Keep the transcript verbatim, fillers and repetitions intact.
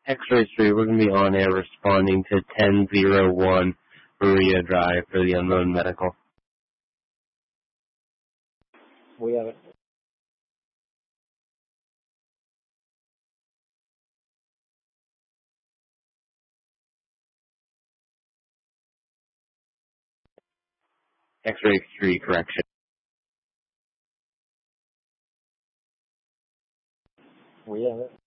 X-ray three, we're going to be on air responding to ten oh one Maria Drive for the unknown medical. We have it. X-ray three, correction. We have it.